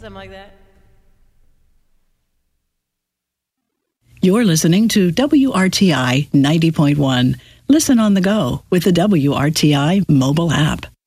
Something like that. You're listening to WRTI 90.1. Listen on the go with the WRTI mobile app.